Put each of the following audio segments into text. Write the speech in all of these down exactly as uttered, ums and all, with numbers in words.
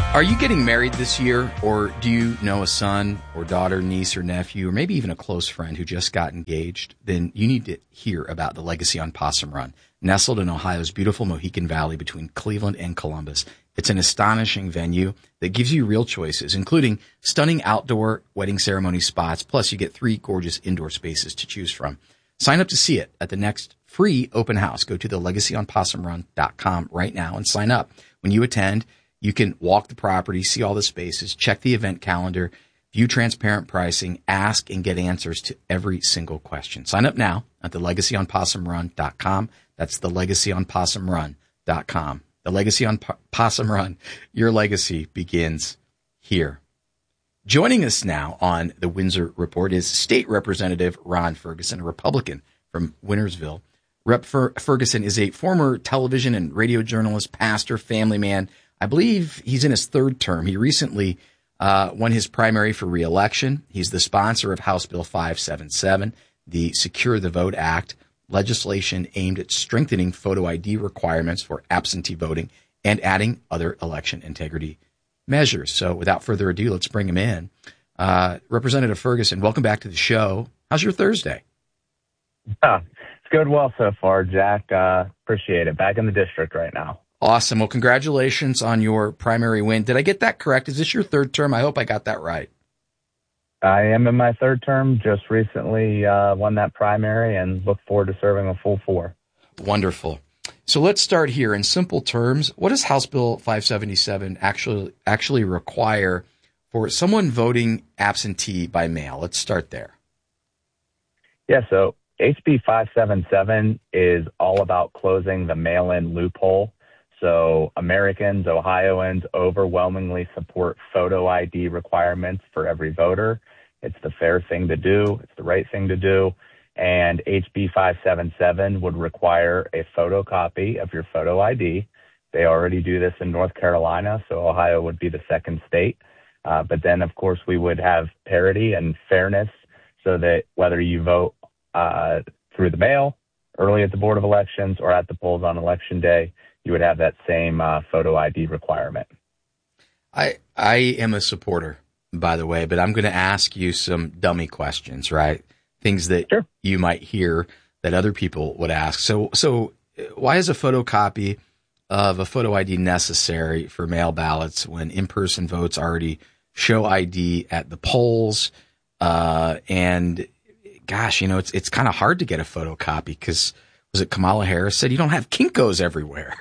Are you getting married this year, or do you know a son or daughter, niece or nephew, or maybe even a close friend who just got engaged? Then you need to hear about the Legacy on Possum Run. Nestled in Ohio's beautiful Mohican Valley between Cleveland and Columbus, it's an astonishing venue that gives you real choices, including stunning outdoor wedding ceremony spots, plus you get three gorgeous indoor spaces to choose from. Sign up to see it at the next free open house. Go to the legacy on possum run dot com right now and sign up. When you attend, you can walk the property, see all the spaces, check the event calendar, view transparent pricing, ask and get answers to every single question. Sign up now at the legacy on possum run dot com. That's the legacy on possum run dot com. The Legacy on P- Possum Run. Your legacy begins here. Joining us now on the Windsor Report is State Representative Ron Ferguson, a Republican from Wintersville. Rep Fer- Ferguson is a former television and radio journalist, pastor, family man. I believe he's in his third term. He recently uh, won his primary for re-election. He's the sponsor of House Bill five seventy-seven, the Secure the Vote Act, legislation aimed at strengthening photo I D requirements for absentee voting and adding other election integrity measures. So without further ado, let's bring him in. Uh, Representative Ferguson, welcome back to the show. How's your Thursday? Uh, it's going well so far, Jack. Uh, appreciate it. Back in the district right now. Awesome. Well, congratulations on your primary win. Did I get that correct? Is this your third term? I hope I got that right. I am in my third term, just recently uh, won that primary and look forward to serving a full four. Wonderful. So let's start here. In simple terms, what does House Bill five seventy-seven actually actually require for someone voting absentee by mail? Let's start there. Yeah, so H B five seventy-seven is all about closing the mail-in loophole. So Americans, Ohioans overwhelmingly support photo I D requirements for every voter. It's the fair thing to do. It's the right thing to do. And H B five seventy-seven would require a photocopy of your photo I D. They already do this in North Carolina, so Ohio would be the second state. Uh, but then, of course, we would have parity and fairness so that whether you vote uh, through the mail, early at the Board of Elections, or at the polls on Election Day, you would have that same uh, photo I D requirement. I I am a supporter, by the way, but I'm going to ask you some dummy questions, right? Things that Sure. you might hear that other people would ask. So, so why is a photocopy of a photo I D necessary for mail ballots when in-person votes already show I D at the polls? Uh, and gosh, you know, it's it's kind of hard to get a photocopy because was it Kamala Harris said you don't have Kinkos everywhere?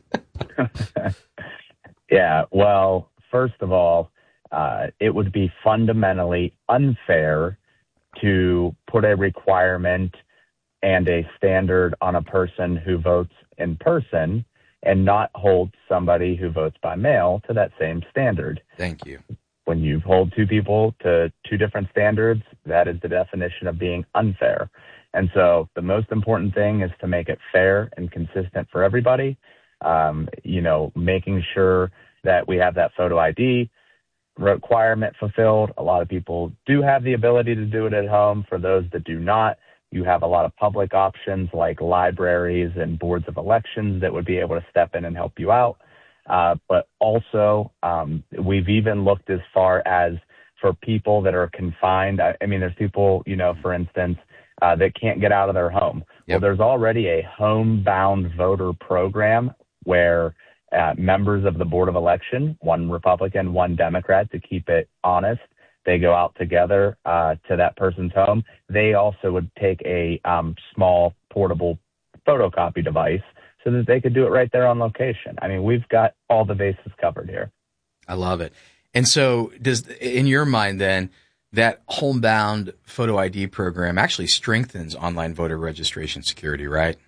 Yeah, well, first of all, uh, it would be fundamentally unfair to put a requirement and a standard on a person who votes in person and not hold somebody who votes by mail to that same standard. Thank you. When you hold two people to two different standards, that is the definition of being unfair. And so the most important thing is to make it fair and consistent for everybody. Um, you know, making sure that we have that photo I D requirement fulfilled. A lot of people do have the ability to do it at home. For those that do not, you have a lot of public options like libraries and boards of elections that would be able to step in and help you out. Uh, but also, um, we've even looked as far as for people that are confined. I, I mean, there's people, you know, for instance, uh, that can't get out of their home. Yep. Well, there's already a homebound voter program where uh, members of the Board of Election, one Republican, one Democrat, to keep it honest, they go out together uh, to that person's home. They also would take a um, small portable photocopy device so that they could do it right there on location. I mean, we've got all the bases covered here. I love it. And so does, in your mind then, that homebound photo I D program actually strengthens online voter registration security, right?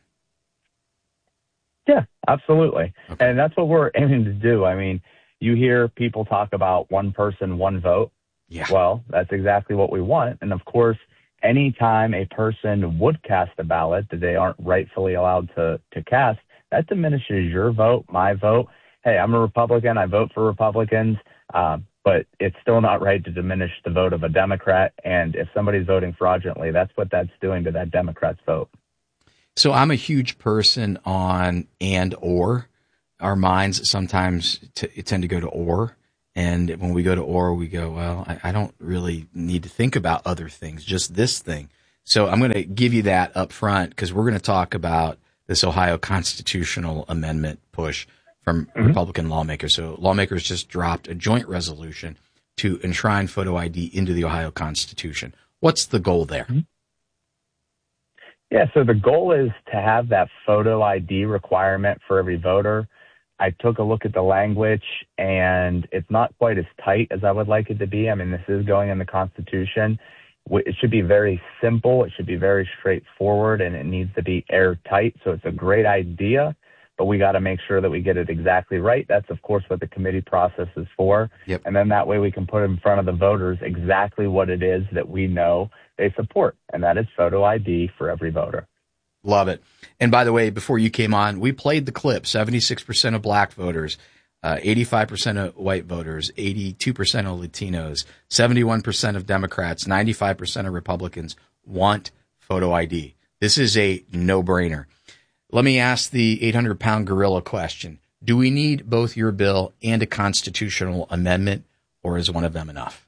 Yeah, absolutely. Okay. And that's what we're aiming to do. I mean, you hear people talk about one person, one vote. Yeah. Well, that's exactly what we want. And of course, anytime a person would cast a ballot that they aren't rightfully allowed to, to cast, that diminishes your vote, my vote. Hey, I'm a Republican. I vote for Republicans. Uh, but it's still not right to diminish the vote of a Democrat. And if somebody's voting fraudulently, that's what that's doing to that Democrat's vote. So I'm a huge person on and or. Our minds sometimes t- tend to go to or. And when we go to or, we go, well, I, I don't really need to think about other things, just this thing. So I'm going to give you that up front because we're going to talk about this Ohio constitutional amendment push from mm-hmm. Republican lawmakers. So lawmakers just dropped a joint resolution to enshrine photo I D into the Ohio Constitution. What's the goal there? Mm-hmm. Yeah, so the goal is to have that photo I D requirement for every voter. I took a look at the language, and it's not quite as tight as I would like it to be. I mean, this is going in the Constitution. It should be very simple. It should be very straightforward, and it needs to be airtight. So it's a great idea, but we got to make sure that we get it exactly right. That's, of course, what the committee process is for. Yep. And then that way we can put in front of the voters exactly what it is that we know they support, and that is photo I D for every voter. Love it. And by the way, before you came on, we played the clip, seventy-six percent of black voters, uh, eighty-five percent of white voters, eighty-two percent of Latinos, seventy-one percent of Democrats, ninety-five percent of Republicans want photo I D. This is a no-brainer. Let me ask the eight hundred pound gorilla question. Do we need both your bill and a constitutional amendment, or is one of them enough?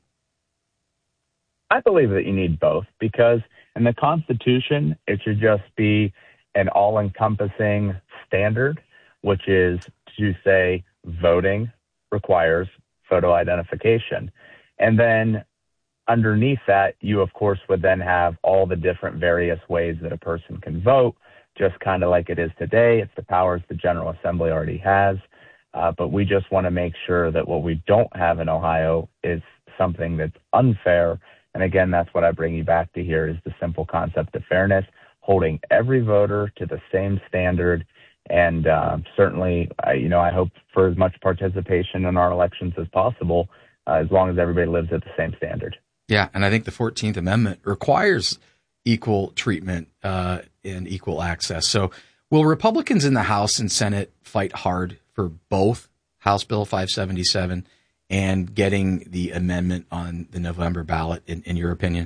I believe that you need both because in the Constitution, it should just be an all-encompassing standard, which is to say voting requires photo identification. And then underneath that, you, of course, would then have all the different various ways that a person can vote, just kind of like it is today. It's the powers the General Assembly already has. Uh, but we just want to make sure that what we don't have in Ohio is something that's unfair. And again, that's what I bring you back to here is the simple concept of fairness, holding every voter to the same standard. And uh, certainly, I, you know, I hope for as much participation in our elections as possible, uh, as long as everybody lives at the same standard. Yeah, and I think the fourteenth Amendment requires equal treatment uh, and equal access. So will Republicans in the House and Senate fight hard for both House Bill five seventy-seven and getting the amendment on the November ballot, in, in your opinion?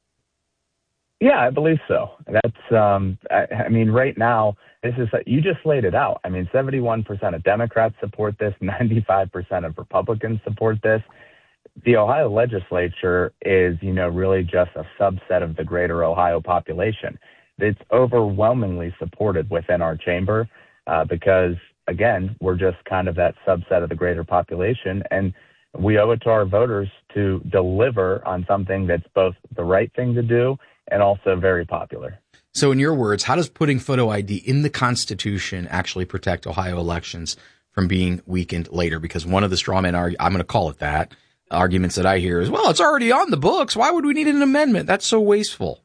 Yeah, I believe so. That's, um, I, I mean, right now, this is, you just laid it out. I mean, seventy-one percent of Democrats support this, ninety-five percent of Republicans support this. The Ohio legislature is, you know, really just a subset of the greater Ohio population. It's overwhelmingly supported within our chamber uh, because, again, we're just kind of that subset of the greater population. And we owe it to our voters to deliver on something that's both the right thing to do and also very popular. So in your words, how does putting photo I D in the Constitution actually protect Ohio elections from being weakened later? Because one of the straw man, arg- I'm going to call it that, arguments that I hear is, well, it's already on the books. Why would we need an amendment? That's so wasteful.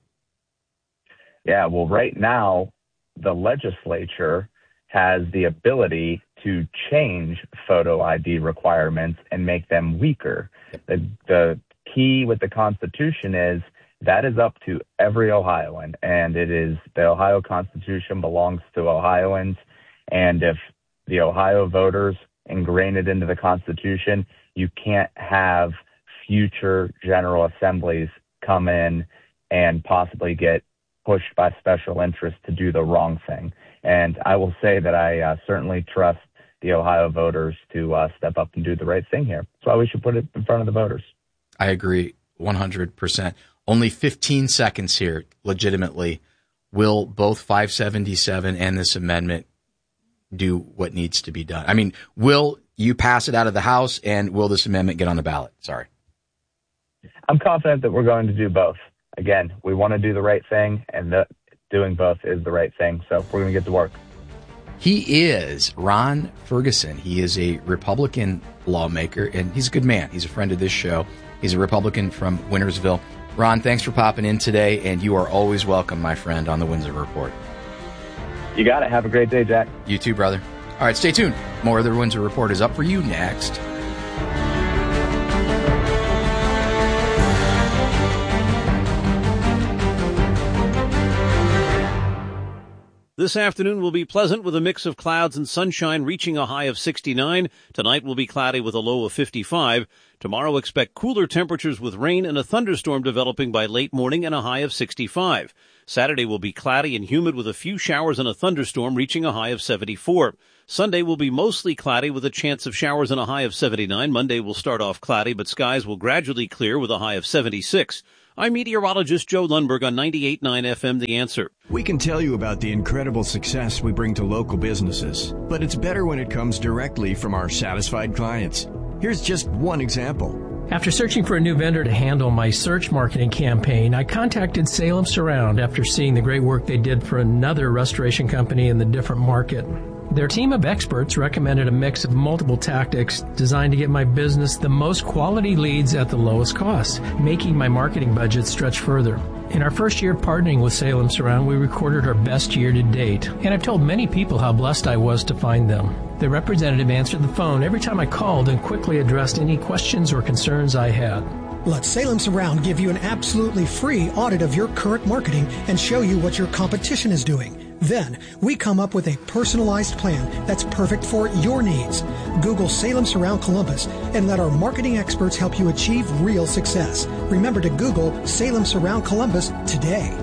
Yeah, well, right now, the legislature has the ability to change photo I D requirements and make them weaker. The, the key with the Constitution is that is up to every Ohioan, and it is the Ohio Constitution belongs to Ohioans. And if the Ohio voters ingrain it into the Constitution, you can't have future General Assemblies come in and possibly get pushed by special interests to do the wrong thing. And I will say that I uh, certainly trust the Ohio voters to uh, step up and do the right thing here. That's why we should put it in front of the voters. I agree one hundred percent. Only fifteen seconds here, legitimately. Will both five seventy-seven and this amendment do what needs to be done? I mean, will you pass it out of the House, and will this amendment get on the ballot? Sorry. I'm confident that we're going to do both. Again, we want to do the right thing, and the, doing both is the right thing. So we're going to get to work. He is Ron Ferguson. He is a Republican lawmaker, and he's a good man. He's a friend of this show. He's a Republican from Wintersville. Ron, thanks for popping in today, and you are always welcome, my friend, on the Windsor Report. You got it. Have a great day, Jack. You too, brother. All right, stay tuned. More of the Windsor Report is up for you next. This afternoon will be pleasant with a mix of clouds and sunshine, reaching a high of sixty-nine. Tonight will be cloudy with a low of fifty-five. Tomorrow expect cooler temperatures with rain and a thunderstorm developing by late morning and a high of sixty-five. Saturday will be cloudy and humid with a few showers and a thunderstorm reaching a high of seventy-four. Sunday will be mostly cloudy with a chance of showers and a high of seventy-nine. Monday will start off cloudy, but skies will gradually clear with a high of seventy-six. I'm meteorologist Joe Lundberg on ninety-eight point nine F M, The Answer. We can tell you about the incredible success we bring to local businesses, but it's better when it comes directly from our satisfied clients. Here's just one example. After searching for a new vendor to handle my search marketing campaign, I contacted Salem Surround after seeing the great work they did for another restoration company in the different market. Their team of experts recommended a mix of multiple tactics designed to get my business the most quality leads at the lowest cost, making my marketing budget stretch further. In our first year partnering with Salem Surround, we recorded our best year to date, and I've told many people how blessed I was to find them. The representative answered the phone every time I called and quickly addressed any questions or concerns I had. Let Salem Surround give you an absolutely free audit of your current marketing and show you what your competition is doing. Then, we come up with a personalized plan that's perfect for your needs. Google Salem Surround Columbus and let our marketing experts help you achieve real success. Remember to Google Salem Surround Columbus today.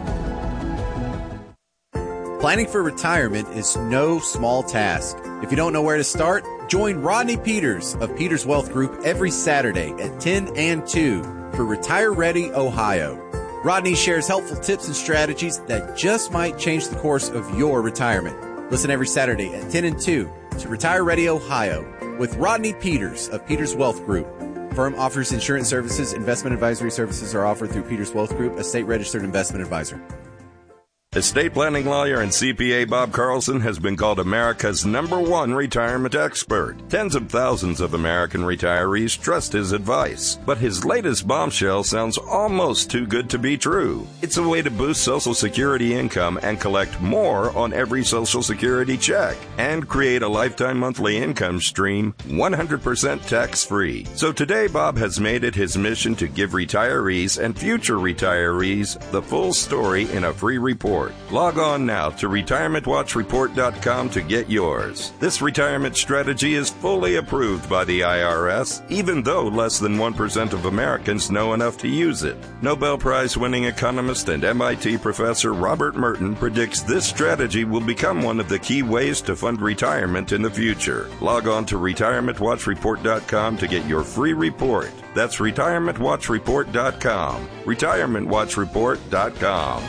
Planning for retirement is no small task. If you don't know where to start, join Rodney Peters of Peters Wealth Group every Saturday at ten and two for Retire Ready Ohio. Rodney shares helpful tips and strategies that just might change the course of your retirement. Listen every Saturday at ten and two to Retire Ready Ohio with Rodney Peters of Peters Wealth Group. Firm offers insurance services. Investment advisory services are offered through Peters Wealth Group, a state-registered investment advisor. Estate planning lawyer and C P A Bob Carlson has been called America's number one retirement expert. Tens of thousands of American retirees trust his advice. But his latest bombshell sounds almost too good to be true. It's a way to boost Social Security income and collect more on every Social Security check and create a lifetime monthly income stream one hundred percent tax-free. So today, Bob has made it his mission to give retirees and future retirees the full story in a free report. Log on now to retirement watch report dot com to get yours. This retirement strategy is fully approved by the I R S, even though less than one percent of Americans know enough to use it. Nobel Prize-winning economist and M I T professor Robert Merton predicts this strategy will become one of the key ways to fund retirement in the future. Log on to retirement watch report dot com to get your free report. That's retirement watch report dot com. retirement watch report dot com.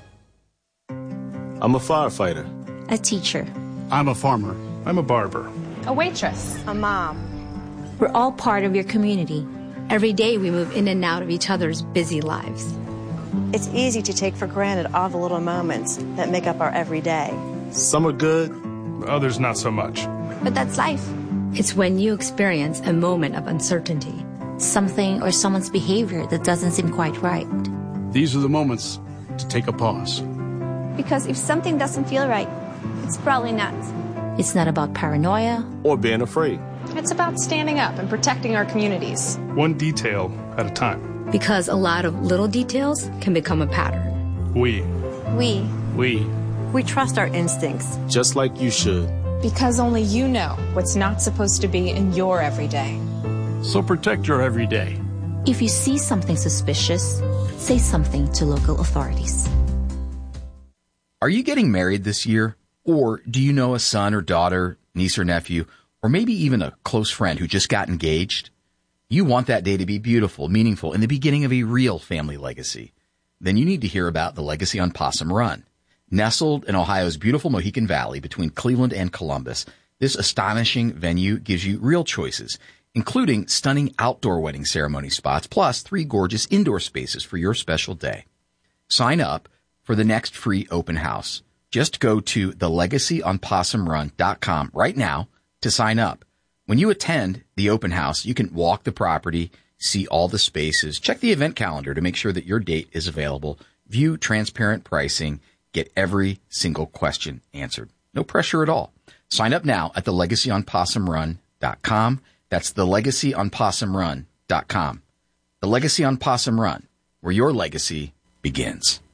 I'm a firefighter. A teacher. I'm a farmer. I'm a barber. A waitress. A mom. We're all part of your community. Every day we move in and out of each other's busy lives. It's easy to take for granted all the little moments that make up our everyday. Some are good, others not so much. But that's life. It's when you experience a moment of uncertainty, something or someone's behavior that doesn't seem quite right. These are the moments to take a pause. Because if something doesn't feel right, it's probably not. It's not about paranoia or being afraid. It's about standing up and protecting our communities. One detail at a time. Because a lot of little details can become a pattern. We. We. We. We trust our instincts. Just like you should. Because only you know what's not supposed to be in your everyday. So protect your everyday. If you see something suspicious, say something to local authorities. Are you getting married this year? Or do you know a son or daughter, niece or nephew, or maybe even a close friend who just got engaged? You want that day to be beautiful, meaningful, and the beginning of a real family legacy. Then you need to hear about the Legacy on Possum Run. Nestled in Ohio's beautiful Mohican Valley between Cleveland and Columbus, this astonishing venue gives you real choices, including stunning outdoor wedding ceremony spots, plus three gorgeous indoor spaces for your special day. Sign up for the next free open house. Just go to the legacy on possum run dot com right now to sign up. When you attend the open house, you can walk the property, see all the spaces, check the event calendar to make sure that your date is available, view transparent pricing, get every single question answered. No pressure at all. Sign up now at the legacy on possum run dot com. That's the legacy on possum run dot com. The Legacy on Possum Run, where your legacy begins.